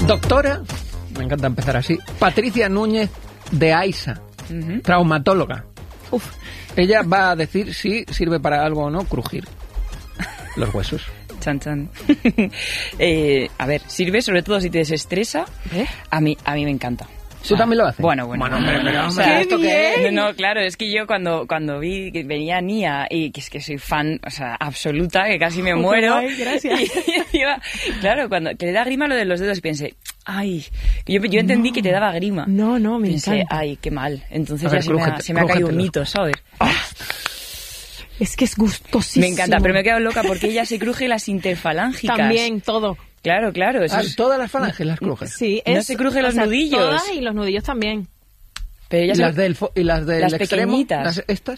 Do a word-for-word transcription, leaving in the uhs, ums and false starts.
Doctora, me encanta empezar así, Patricia Núñez de AISA, uh-huh. traumatóloga. Uf. Ella va a decir si sirve para algo o no crujir los huesos. Chan, chan. eh, a ver, sirve sobre todo si te desestresa. ¿Eh? A mí, a mí me encanta. ¿Tú ah, también lo haces? Bueno, bueno. Bueno, pero, pero, o sea, ¿esto qué es? No, claro, es que yo cuando, cuando vi que venía Nia y que es que soy fan, o sea, absoluta, que casi me muero. Ay, gracias. Y, y iba, claro, cuando que le da grima lo de los dedos y pensé, ay, yo, yo entendí no, que te daba grima. No, no, me pensé, encanta. Ay, qué mal. Entonces ver, ya crújate, se me ha, se me ha caído un mito, ¿sabes? Ah. Es que es gustosísimo. Me encanta, pero me he quedado loca porque ella se cruje las interfalángicas. También, todo. Claro, claro. Eso ah, es... Todas las falanges las cruje. Sí, es, no es, se cruje los o sea, nudillos. Todas y los nudillos también. Pero ¿Y, se... las del, y las del las extremo? Pequeñitas. Las, ¿Estas?